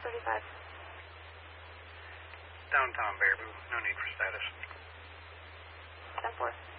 35. Downtown Baraboo. No need for status. 10-4.